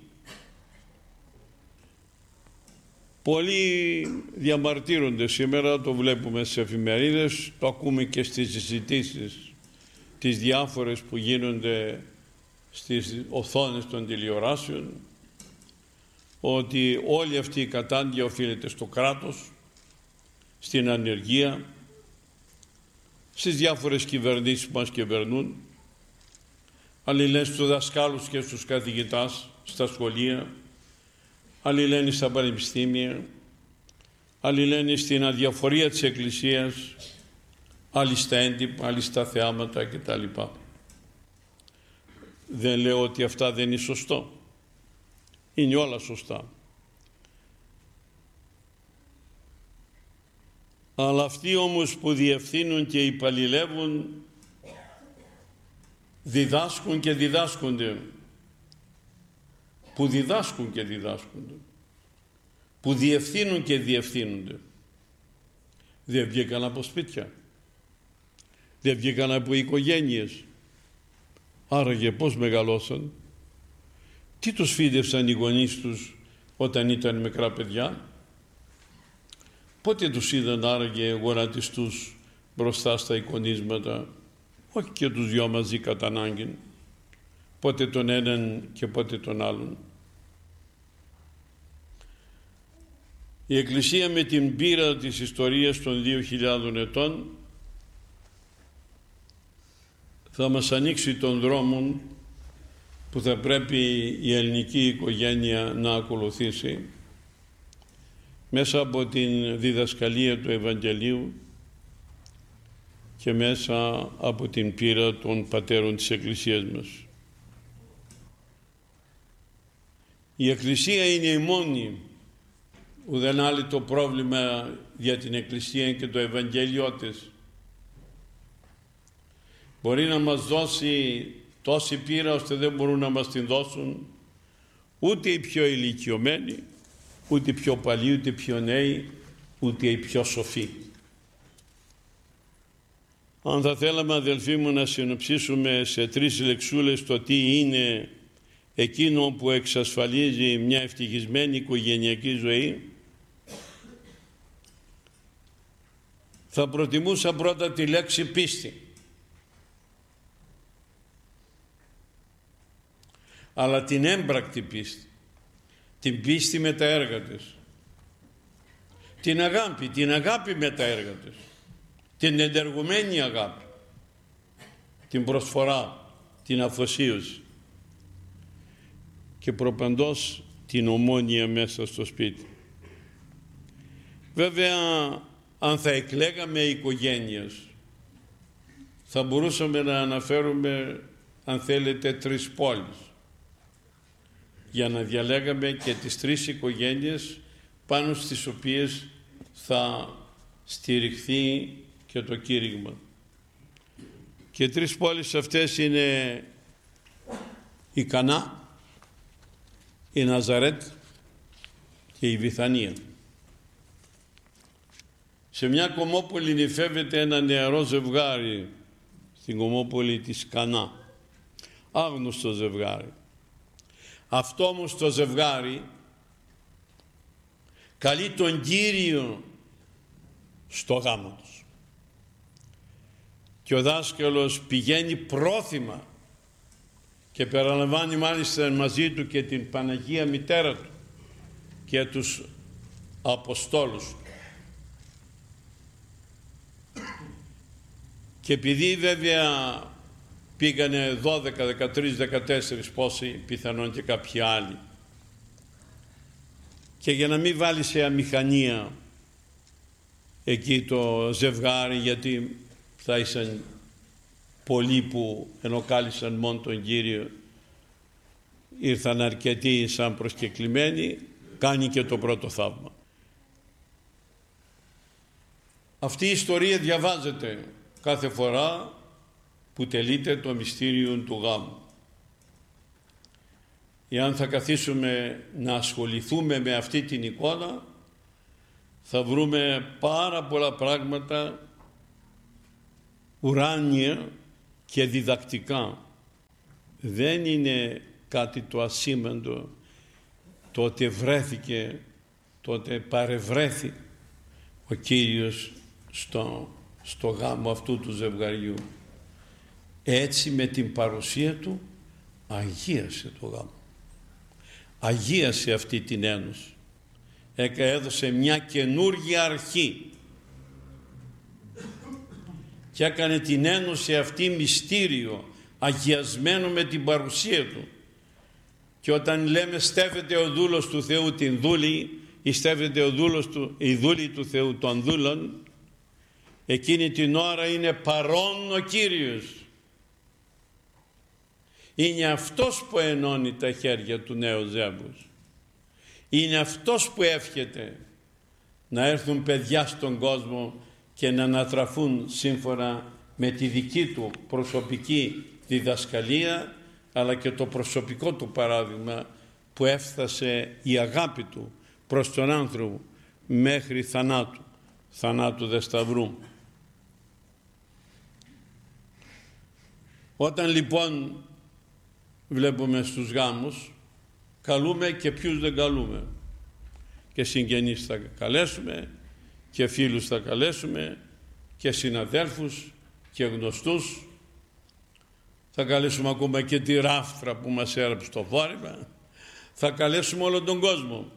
Πολλοί διαμαρτύρονται σήμερα, το βλέπουμε στις εφημερίδες, το ακούμε και στις συζητήσεις τις διάφορες που γίνονται στις οθόνες των τηλεοράσεων, ότι όλη αυτή η κατάντια οφείλεται στο κράτος, στην ανεργία, στις διάφορες κυβερνήσεις που μας κυβερνούν. Άλλοι λένε στους δασκάλους και στους καθηγητάς στα σχολεία, άλλοι λένε στα πανεπιστήμια, άλλοι λένε στην αδιαφορία της Εκκλησίας, άλλοι στα έντυπα, άλλοι στα θεάματα κτλ. Δεν λέω ότι αυτά δεν είναι σωστό. Είναι όλα σωστά. Αλλά αυτοί όμως που διευθύνουν και υπαλληλεύουν διδάσκουν και διδάσκονται. Που διδάσκουν και διδάσκονται. Που διευθύνουν και διευθύνονται. Δεν βγήκαν από σπίτια. Δεν βγήκαν από οικογένειες. Άραγε πώς μεγαλώσαν. Τι τους φύδευσαν οι γονείς τους όταν ήταν μικρά παιδιά. Πότε τους είδαν άραγε γονατιστούς μπροστά στα εικονίσματα. Όχι και τους δυο μαζί κατά ανάγκη. Πότε τον έναν και πότε τον άλλον. Η Εκκλησία με την πείρα της ιστορίας των 2.000 ετών θα μας ανοίξει τον δρόμο που θα πρέπει η ελληνική οικογένεια να ακολουθήσει μέσα από την διδασκαλία του Ευαγγελίου και μέσα από την πείρα των πατέρων της Εκκλησίας μας. Η Εκκλησία είναι η μόνη, ουδέν άλλη το πρόβλημα για την Εκκλησία και το Ευαγγέλιο της. Μπορεί να μας δώσει τόση πείρα ώστε δεν μπορούν να μας την δώσουν ούτε οι πιο ηλικιωμένοι, ούτε οι πιο παλιοί, ούτε οι πιο νέοι, ούτε οι πιο σοφοί. Αν θα θέλαμε, αδελφοί μου, να συνοψίσουμε σε 3 λεξούλες το τι είναι εκείνο που εξασφαλίζει μια ευτυχισμένη οικογενειακή ζωή, θα προτιμούσα πρώτα τη λέξη πίστη. Αλλά την έμπρακτη πίστη, την πίστη με τα έργα της, την αγάπη με τα έργα της, την ενεργουμένη αγάπη, την προσφορά, την αφοσίωση και προπαντός την ομόνοια μέσα στο σπίτι. Βέβαια, αν θα εκλέγαμε οικογένειες, θα μπορούσαμε να αναφέρουμε, αν θέλετε, 3 πόλεις, για να διαλέγαμε και τις 3 οικογένειες πάνω στις οποίες θα στηριχθεί και το κήρυγμα. Και 3 πόλεις αυτές είναι η Κανά, η Ναζαρέτ και η Βηθανία. Σε μια κομμόπολη νηφεύεται ένα νεαρό ζευγάρι, στην κομμόπολη της Κανά, άγνωστο ζευγάρι. Αυτό όμως το ζευγάρι καλεί τον Κύριο στο γάμο τους. Και ο δάσκαλος πηγαίνει πρόθυμα και περιλαμβάνει μάλιστα μαζί του και την Παναγία Μητέρα του και τους Αποστόλους του. Και επειδή βέβαια πήγανε 12, 13, 14 πόσοι, πιθανόν και κάποιοι άλλοι, και για να μην βάλει σε αμηχανία εκεί το ζευγάρι, γιατί θα ήσαν πολλοί που ενώ κάλυσαν μόνο τον Κύριο ήρθαν αρκετοί σαν προσκεκλημένοι, κάνει και το πρώτο θαύμα. Αυτή η ιστορία διαβάζεται κάθε φορά που τελείται το μυστήριο του γάμου. Εάν θα καθίσουμε να ασχοληθούμε με αυτή την εικόνα, θα βρούμε πάρα πολλά πράγματα ουράνια και διδακτικά. Δεν είναι κάτι το ασήμαντο το ότι βρέθηκε, τότε παρευρέθη ο Κύριος στο γάμο αυτού του ζευγαριού. Έτσι με την παρουσία του αγίασε το γάμο, αγίασε αυτή την ένωση, έδωσε μια καινούργια αρχή και έκανε την ένωση αυτή μυστήριο, αγιασμένο με την παρουσία του. Και όταν λέμε στέφεται ο δούλος του Θεού την δούλη, ή στέφεται ο δούλος του, η δούλη του Θεού των δούλων, εκείνη την ώρα είναι παρόν ο Κύριος. Είναι αυτός που ενώνει τα χέρια του νέου ζεύγους. Είναι αυτός που εύχεται να έρθουν παιδιά στον κόσμο και να ανατραφούν σύμφωνα με τη δική του προσωπική διδασκαλία, αλλά και το προσωπικό του παράδειγμα που έφτασε η αγάπη του προς τον άνθρωπο μέχρι θανάτου δε σταυρού. Όταν λοιπόν βλέπουμε στους γάμους, καλούμε και ποιους δεν καλούμε, και συγγενείς θα καλέσουμε και φίλους θα καλέσουμε και συναδέλφους και γνωστούς, θα καλέσουμε ακόμα και τη ράφτρα που μας έραψε το φόρημα, θα καλέσουμε όλο τον κόσμο.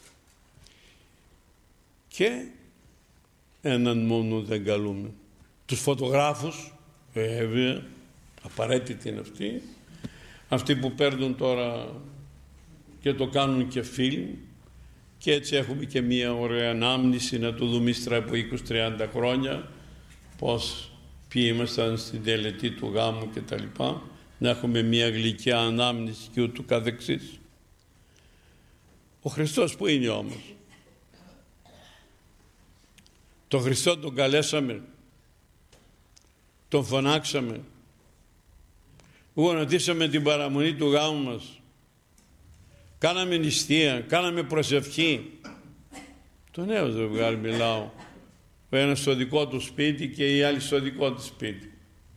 Και έναν μόνο δεν καλούμε, τους φωτογράφους, βέβαια, απαραίτητη είναι αυτοί που παίρνουν τώρα και το κάνουν και φιλμ, και έτσι έχουμε και μία ωραία ανάμνηση να το δούμε ύστερα από 20-30 χρόνια ποιοι ήμασταν στην τελετή του γάμου και τα λοιπά, να έχουμε μία γλυκιά ανάμνηση και ούτου καθεξής. Ο Χριστός που είναι όμως? Τον Χριστό τον καλέσαμε, τον φωνάξαμε, γονατίσαμε την παραμονή του γάμου μας, κάναμε νηστεία, κάναμε προσευχή. Το νέο ζευγάρι μιλάω, ο ένας στο δικό του σπίτι και η άλλη στο δικό του σπίτι.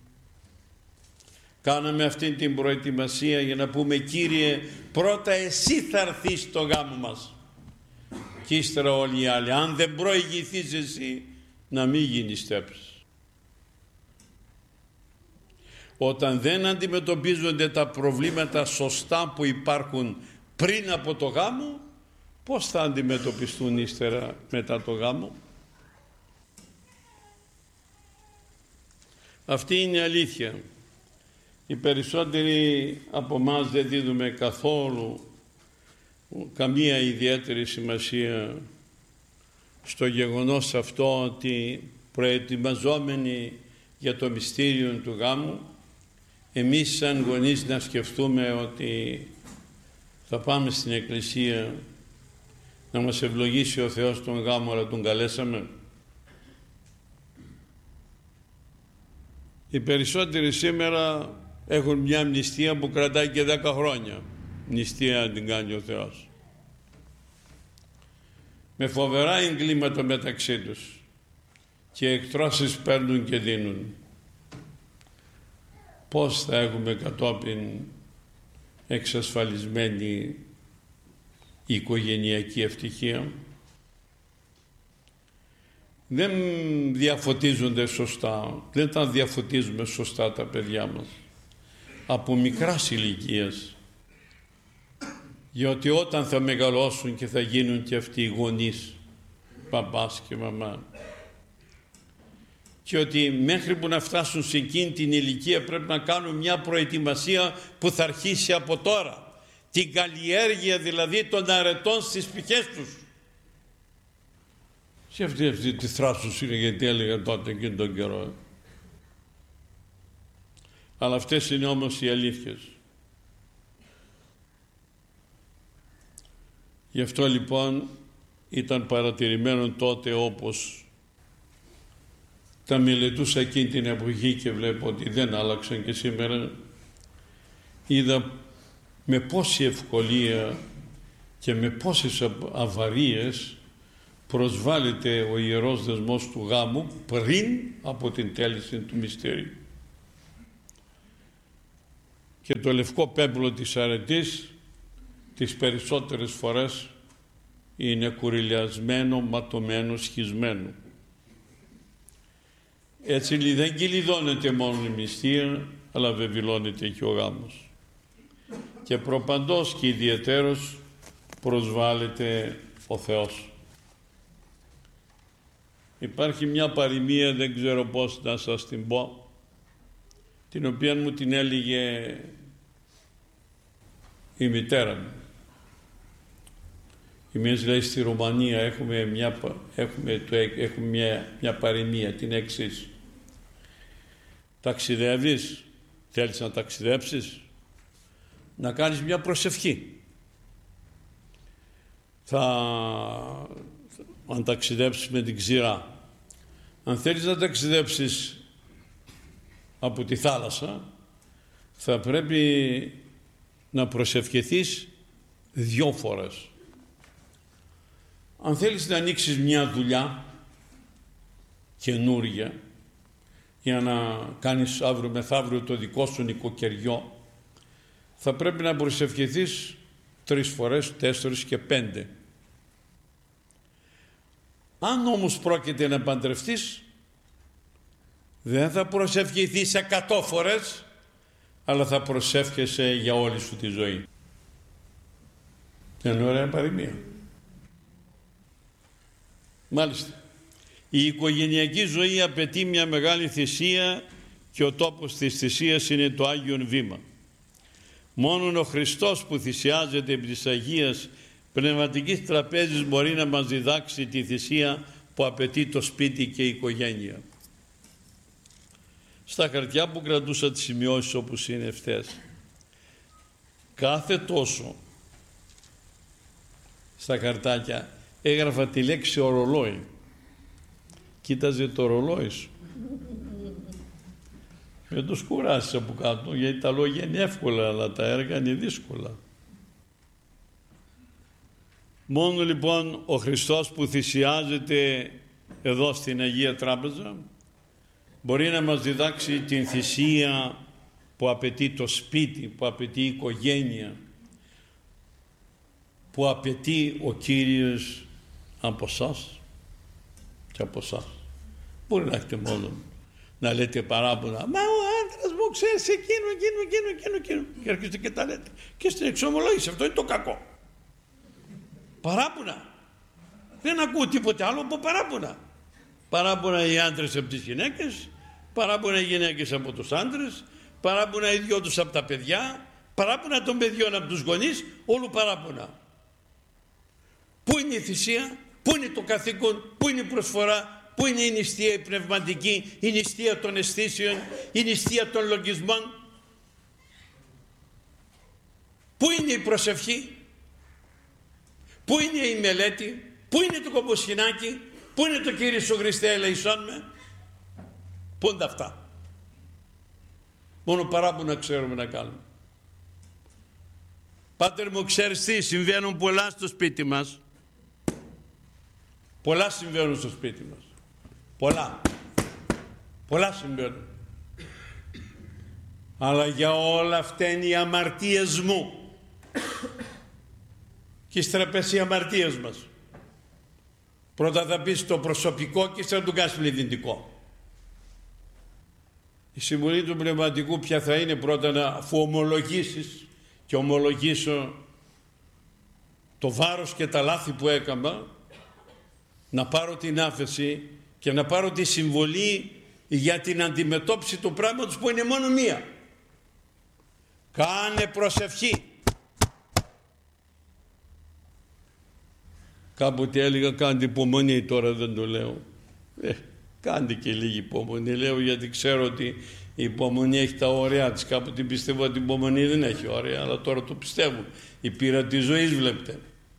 Κάναμε αυτή την προετοιμασία για να πούμε, Κύριε, πρώτα εσύ θα έρθεις στο γάμο μας και ύστερα όλοι οι άλλοι. Αν δεν προηγηθείς εσύ, να μην γίνει στέψη. Όταν δεν αντιμετωπίζονται τα προβλήματα σωστά που υπάρχουν πριν από το γάμο, πώς θα αντιμετωπιστούν ύστερα μετά το γάμο? Αυτή είναι η αλήθεια. Οι περισσότεροι από εμάς δεν δίδουμε καθόλου καμία ιδιαίτερη σημασία στο γεγονός αυτό ότι προετοιμαζόμενοι για το μυστήριο του γάμου, εμείς σαν γονείς να σκεφτούμε ότι θα πάμε στην εκκλησία να μας ευλογήσει ο Θεός τον γάμο, αλλά τον καλέσαμε. Οι περισσότεροι σήμερα έχουν μια νηστεία που κρατάει και 10 χρόνια. Νηστεία την κάνει ο Θεός. Με φοβερά εγκλήματα μεταξύ τους και εκτρώσεις παίρνουν και δίνουν. Πώς θα έχουμε κατόπιν εξασφαλισμένη η οικογενειακή ευτυχία? Δεν διαφωτίζονται σωστά, δεν τα διαφωτίζουμε σωστά τα παιδιά μας από μικράς ηλικίας, γιατί όταν θα μεγαλώσουν και θα γίνουν και αυτοί οι γονείς, παπάς και μαμά, και ότι μέχρι που να φτάσουν σε εκείνη την ηλικία πρέπει να κάνουν μια προετοιμασία που θα αρχίσει από τώρα, την καλλιέργεια δηλαδή των αρετών στις πηχές τους. Και αυτή τη θράσους είναι, γιατί έλεγα τότε και τον καιρό. Αλλά αυτές είναι όμως οι αλήθειες. Γι' αυτό λοιπόν ήταν παρατηρημένο τότε, όπως τα μελετούσα εκείνη την εποχή και βλέπω ότι δεν άλλαξαν και σήμερα, είδα με πόση ευκολία και με πόσες αβαρίες προσβάλλεται ο ιερός δεσμός του γάμου πριν από την τέλεση του μυστήριου. και το λευκό πέπλο της αρετής τις περισσότερες φορές είναι κουρηλιασμένο, ματωμένο, σχισμένο. Έτσι δεν κυλιδώνεται μόνο η μυστία, αλλά βεβηλώνεται και ο γάμος. Και προπαντός και ιδιαιτέρως προσβάλλεται ο Θεός. Υπάρχει μια παροιμία, δεν ξέρω πώς να σας την πω, την οποία μου την έλεγε η μητέρα μου. Εμείς, λέει, στη Ρουμανία έχουμε μια παροιμία, την εξής: ταξιδεύεις, θέλεις να ταξιδέψεις, να κάνεις μια προσευχή. Αν ταξιδέψεις με την ξηρά, αν θέλεις να ταξιδέψεις από τη θάλασσα, θα πρέπει να προσευχηθείς 2 φορές. Αν θέλεις να ανοίξεις μια δουλειά καινούρια για να κάνεις αύριο μεθαύριο το δικό σου νοικοκυριό, θα πρέπει να προσευχηθείς 3 φορές, 4 και 5. Αν όμως πρόκειται να παντρευτείς, δεν θα προσευχηθείς 100 φορές, αλλά θα προσεύχεσαι για όλη σου τη ζωή. Είναι ωραία παροιμία. Μάλιστα, η οικογενειακή ζωή απαιτεί μια μεγάλη θυσία και ο τόπος της θυσίας είναι το Άγιον Βήμα. Μόνον ο Χριστός που θυσιάζεται επί της Αγίας Πνευματικής Τραπέζης μπορεί να μας διδάξει τη θυσία που απαιτεί το σπίτι και η οικογένεια. Στα χαρτιά που κρατούσα τις σημειώσεις όπως είναι ευθές, κάθε τόσο στα χαρτάκια έγραφα τη λέξη ορολόι. Κοίταζε το ρολόι σου. Δεν το σκουράσεις από κάτω, γιατί τα λόγια είναι εύκολα, αλλά τα έργα είναι δύσκολα. Μόνο λοιπόν ο Χριστός που θυσιάζεται εδώ στην Αγία Τράπεζα μπορεί να μας διδάξει την θυσία που απαιτεί το σπίτι, που απαιτεί η οικογένεια, που απαιτεί ο Κύριος από εσάς και από εσάς. Μπορεί να έχετε μόνο να λέτε παράπονα, μα ο άντρας μου ξέρεις εκείνο και έρχεστε και τα λέτε και στην εξομολόγηση. Αυτό είναι το κακό. Παράπονα. Δεν ακούω τίποτε άλλο από παράπονα. Παράπονα οι άντρες από τις γυναίκες, παράπονα οι γυναίκες από τους άντρες, παράπονα οι δυο τους από τα παιδιά, παράπονα των παιδιών από τους γονείς, όλου παράπονα. Πού είναι η θυσία, πού είναι το καθήκον, πού είναι η προσφορά, πού είναι η νηστεία η πνευματική, η νηστεία των αισθήσεων, η νηστεία των λογισμών, πού είναι η προσευχή, πού είναι η μελέτη, πού είναι το κομποσχοινάκι, πού είναι το Κύριε σου Χριστέ ελεησόν με, πού είναι αυτά. Μόνο παράπονα ξέρουμε να κάνουμε. Πάτερ μου, ξέρεις τι, συμβαίνουν πολλά στο σπίτι μας. Πολλά συμβαίνουν στο σπίτι μας. Πολλά συμβαίνουν. Αλλά για όλα αυτά είναι οι αμαρτίες μου. Και ύστερα πες οι αμαρτίες μας. Πρώτα θα πεις το προσωπικό και ύστερα το κάνεις πληθυντικό. Η συμβουλή του πνευματικού ποια θα είναι? Πρώτα αφού ομολογήσεις και ομολογήσω το βάρος και τα λάθη που έκανα, να πάρω την άφεση και να πάρω τη συμβολή για την αντιμετώπιση του πράγματος που είναι μόνο μία. Κάνε προσευχή. Κάποτε έλεγα κάντε υπομονή, τώρα δεν το λέω. Κάντε και λίγη υπομονή, λέω, γιατί ξέρω ότι η υπομονή έχει τα όρια της. Κάποτε πιστεύω ότι η υπομονή δεν έχει όρια, αλλά τώρα το πιστεύω. Η πείρα της ζωής βλέπετε.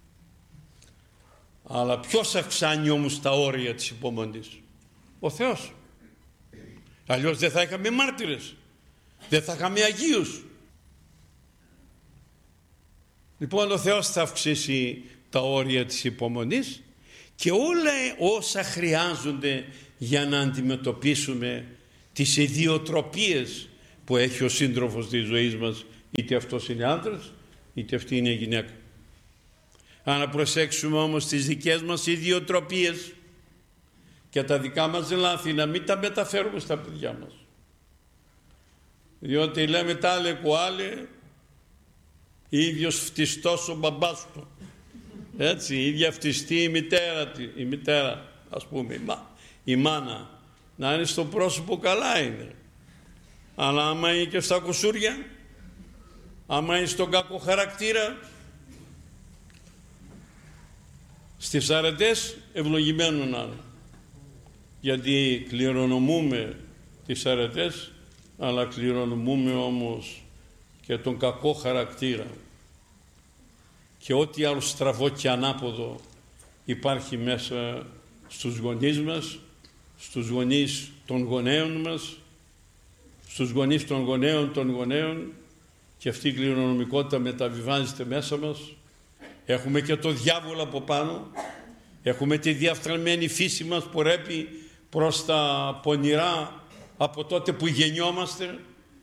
Αλλά ποιος αυξάνει όμως τα όρια της υπομονής? Ο Θεός. Αλλιώς δεν θα είχαμε μάρτυρες, δεν θα είχαμε Αγίους. Λοιπόν, ο Θεός θα αυξήσει τα όρια της υπομονής και όλα όσα χρειάζονται για να αντιμετωπίσουμε τις ιδιοτροπίες που έχει ο σύντροφος της ζωής μας είτε αυτός είναι άντρας είτε αυτή είναι γυναίκα. Αν προσέξουμε όμως τις δικές μας ιδιοτροπίες και τα δικά μας λάθη, να μην τα μεταφέρουμε στα παιδιά μας, διότι λέμε τάλε κουάλε, ίδιος φτιστός ο μπαμπάς του, έτσι, η ίδια φτιστή η μητέρα, ας πούμε, η μάνα, να είναι στο πρόσωπο καλά είναι, αλλά άμα είναι και στα κουσούρια, άμα είναι στον κακό χαρακτήρα, στις αρετές ευλογημένο να είναι, γιατί κληρονομούμε τις αρετές, αλλά κληρονομούμε όμως και τον κακό χαρακτήρα και ό,τι άλλο στραβό και ανάποδο υπάρχει μέσα στους γονείς μας, στους γονείς των γονέων μας, στους γονείς των γονέων, και αυτή η κληρονομικότητα μεταβιβάζεται μέσα μας. Έχουμε και το διάβολο από πάνω, έχουμε τη διαφθαρμένη φύση μας που ρέπει προς τα πονηρά από τότε που γεννιόμαστε.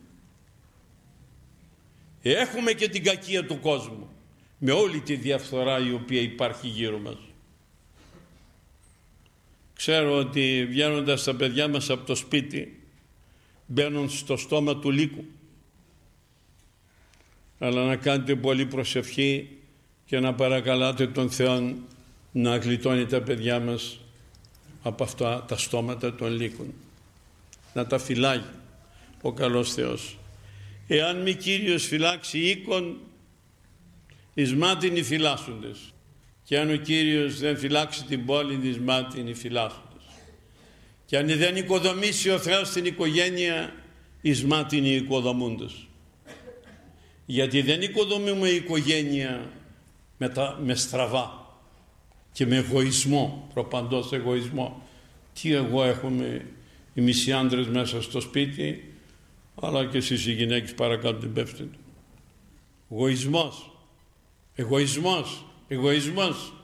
Έχουμε και την κακία του κόσμου με όλη τη διαφθορά η οποία υπάρχει γύρω μας. Ξέρω ότι βγαίνοντας τα παιδιά μας από το σπίτι μπαίνουν στο στόμα του λύκου, αλλά να κάνετε πολύ προσευχή και να παρακαλάτε τον Θεό να γλιτώνει τα παιδιά μας από αυτά τα στόματα των λύκων, να τα φυλάγει ο καλός Θεός. Εάν μη Κύριος φυλάξει οίκον, εις μάτιν οι φυλάσσοντες, και αν ο Κύριος δεν φυλάξει την πόλη, εις μάτιν οι φυλάσσοντες, και αν δεν οικοδομήσει ο Θεός την οικογένεια, εις μάτιν οι οικοδομούντες. Γιατί δεν οικοδομούμε η οικογένεια με στραβά και με εγωισμό, προπαντός εγωισμό. Τι εγώ έχουμε οι μισοί άντρες μέσα στο σπίτι, αλλά και εσείς οι γυναίκες παρακάτω την πέφτετε. Εγωισμός.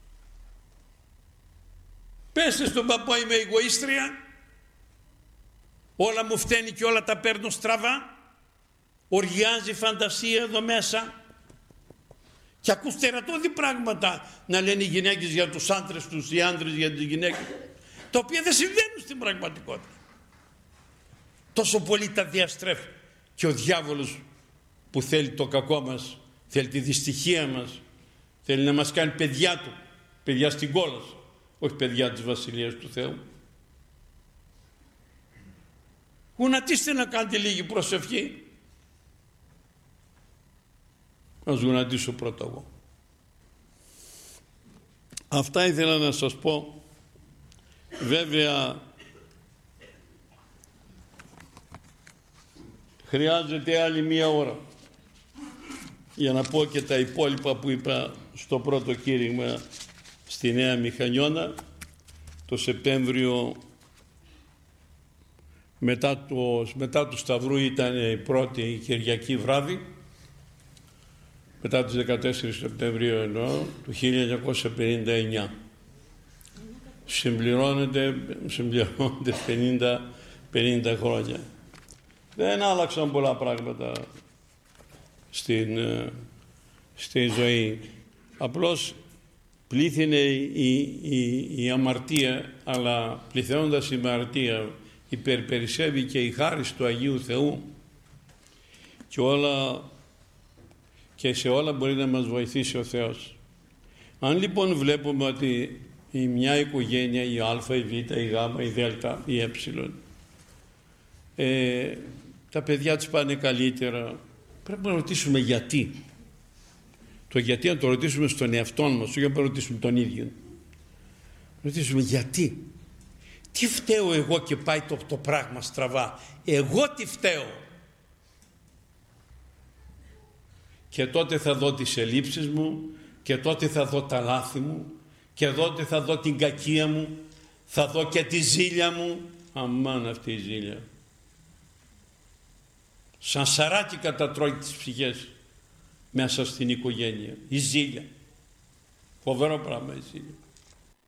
Πέστε στον παππού, είμαι εγωίστρια, όλα μου φταίνει και όλα τα παίρνω στραβά. Οργιάζει φαντασία εδώ μέσα και ακούς τερατώδη πράγματα να λένε οι γυναίκες για τους άντρες τους, οι άντρες για τις γυναίκες, τα οποία δεν συμβαίνουν στην πραγματικότητα. Τόσο πολύ τα διαστρέφει και ο διάβολος που θέλει το κακό μας, θέλει τη δυστυχία μας, θέλει να μας κάνει παιδιά του, παιδιά στην κόλαση, όχι παιδιά της Βασιλείας του Θεού. Γονατίστε να κάνετε λίγη προσευχή. Ας γονατίσω πρώτα εγώ. Αυτά ήθελα να σας πω. Βέβαια χρειάζεται άλλη μία ώρα για να πω και τα υπόλοιπα που είπα στο πρώτο κήρυγμα στη Νέα Μηχανιώνα το Σεπτέμβριο. Μετά του Σταυρού ήταν η πρώτη Κυριακή βράδυ, μετά τις 14 Σεπτεμβρίου εννοώ, του 1959. Συμπληρώνονται 50 χρόνια. Δεν άλλαξαν πολλά πράγματα στην ζωή. Απλώς πλήθυνε η αμαρτία, αλλά πληθαίνοντας η αμαρτία υπερπερισσεύει και η χάρις του Αγίου Θεού και σε όλα μπορεί να μας βοηθήσει ο Θεός. Αν λοιπόν βλέπουμε ότι η μια οικογένεια, η Α, η Β, η Γ, η Δ, η Ε, τα παιδιά τους πάνε καλύτερα, πρέπει να ρωτήσουμε γιατί. Το γιατί να το ρωτήσουμε στον εαυτό μας, όχι να ρωτήσουμε τον ίδιο. Να ρωτήσουμε γιατί. Τι φταίω εγώ και πάει το πράγμα στραβά. Εγώ τι φταίω. Και τότε θα δω τις ελλείψεις μου, και τότε θα δω τα λάθη μου, και τότε θα δω την κακία μου, θα δω και τη ζήλια μου. Αμάν αυτή η ζήλια. Σαν σαράκι κατατρώει τις ψυχές μέσα στην οικογένεια. Η ζήλια. Φοβερό πράγμα η ζήλια.